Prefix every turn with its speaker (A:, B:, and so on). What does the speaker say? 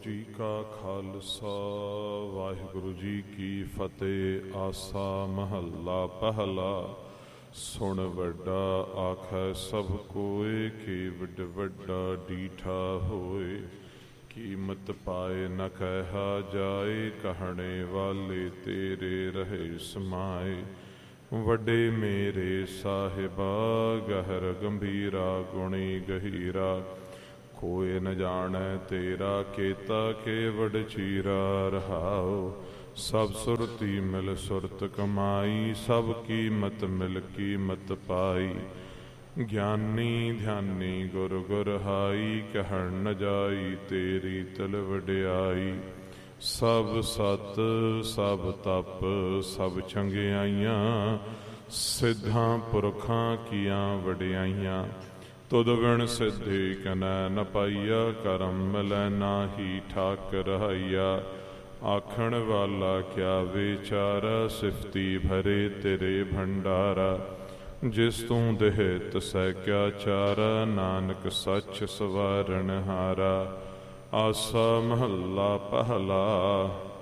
A: जी का खालसा वाहिगुरु जी की फतेह। आसा महला पहला। सुन वड्डा आखै सब कोय, कि विड वड्डा डीठा होए। कीमत पाए न कहा जाए, कहने वाले तेरे रहे समाए। वड्डे मेरे साहिबा गहर गंभीरा, गुणी गहीरा। कोय न जाने तेरा, केता के वड चीरा रहाओ। सब सुरती मिल सुरत कमाई, सब कीमत मिल कीमत पाई। ज्ञानी ध्यानी गुर गुर हाई, कहण न जाई तेरी तिल वड्याई। सब सत सब तप सब चंगियाइयां, सिद्धां पुरखां कियां वड्याइयां। तुद बिन सिद्धि कनै न पाइया, करम मिलै नाही ठाक रहाइया। आखण वाला क्या विचारा, सिफती भरे तेरे भंडारा। जिस तू देह तसै क्या चारा, नानक सच सवारण हारा। आसा महला पहला।